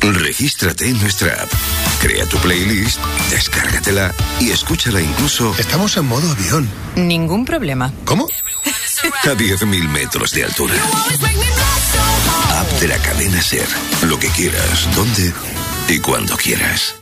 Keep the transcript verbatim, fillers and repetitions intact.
Regístrate en nuestra app. Crea tu playlist, descárgatela y escúchala incluso... Estamos en modo avión. Ningún problema. ¿Cómo? A diez mil metros de altura. App de la cadena SER. Lo que quieras, donde y cuando quieras.